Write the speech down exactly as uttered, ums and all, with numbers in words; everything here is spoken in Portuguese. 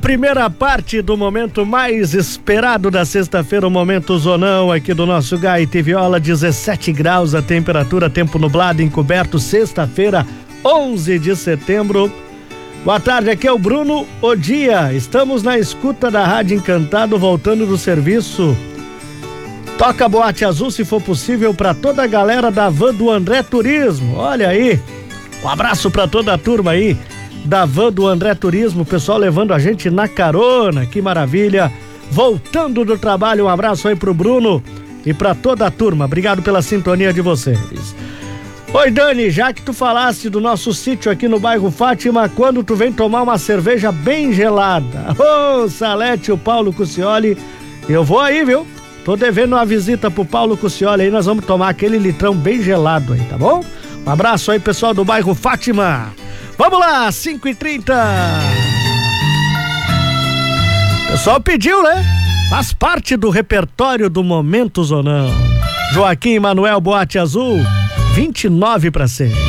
primeira parte do momento mais esperado da sexta-feira, o Momento Zonão aqui do nosso Gaita e Viola, dezessete graus a temperatura, tempo nublado, encoberto, sexta-feira, onze de setembro. Boa tarde, aqui é o Bruno Odia, estamos na escuta da Rádio Encantado, voltando do serviço. Toca Boate Azul, se for possível, para toda a galera da van do André Turismo. Olha aí, um abraço para toda a turma aí da van do André Turismo, o pessoal levando a gente na carona, que maravilha. Voltando do trabalho, um abraço aí pro Bruno e para toda a turma. Obrigado pela sintonia de vocês. Oi, Dani, já que tu falaste do nosso sítio aqui no bairro Fátima, quando tu vem tomar uma cerveja bem gelada? Ô, oh, Salete, o Paulo Cucioli, eu vou aí, viu? Tô devendo uma visita pro Paulo Cucioli aí, nós vamos tomar aquele litrão bem gelado aí, tá bom? Um abraço aí, pessoal do bairro Fátima. Vamos lá, cinco e trinta. O pessoal pediu, né? Faz parte do repertório do Momento Zonão. Joaquim Manuel Boate Azul, vinte e nove para seis.